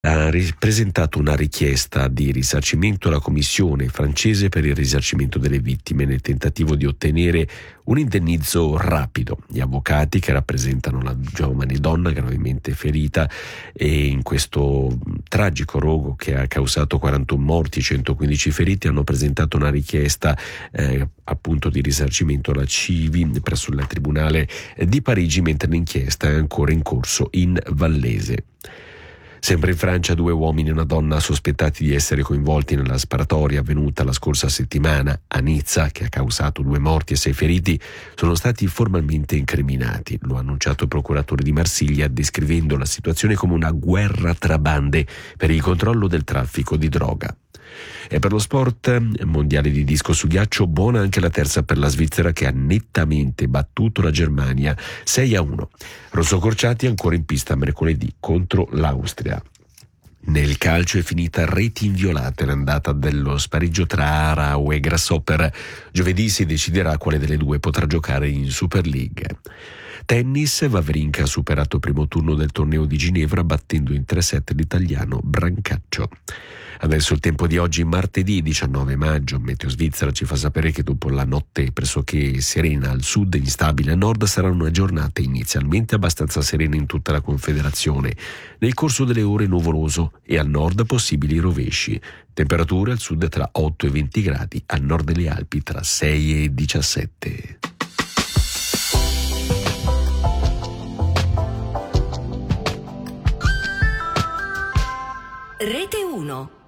Ha presentato una richiesta di risarcimento alla Commissione francese per il risarcimento delle vittime nel tentativo di ottenere un indennizzo rapido. Gli avvocati che rappresentano la giovane donna gravemente ferita e in questo tragico rogo che ha causato 41 morti e 115 feriti hanno presentato una richiesta appunto di risarcimento alla CIVI presso il Tribunale di Parigi, mentre l'inchiesta è ancora in corso in Vallese. Sempre in Francia, 2 uomini e una donna sospettati di essere coinvolti nella sparatoria avvenuta la scorsa settimana a Nizza, che ha causato 2 morti e 6 feriti, sono stati formalmente incriminati. Lo ha annunciato il procuratore di Marsiglia, descrivendo la situazione come una guerra tra bande per il controllo del traffico di droga. E per lo sport, mondiale di disco su ghiaccio, buona anche la terza per la Svizzera, che ha nettamente battuto la Germania 6-1. Rossocorciati ancora in pista mercoledì contro l'Austria. Nel calcio è finita reti inviolate l'andata dello spareggio tra Aarau e Grasshopper. Giovedì si deciderà quale delle due potrà giocare in Super League. Tennis, Wawrinka ha superato il primo turno del torneo di Ginevra battendo in 3-7 l'italiano Brancaccio. Adesso il tempo di oggi, martedì 19 maggio, Meteo Svizzera ci fa sapere che dopo la notte pressoché serena al sud e instabile a nord sarà una giornata inizialmente abbastanza serena in tutta la Confederazione. Nel corso delle ore nuvoloso e al nord possibili rovesci. Temperature al sud tra 8 e 20 gradi, al nord delle Alpi tra 6 e 17. Rete 1.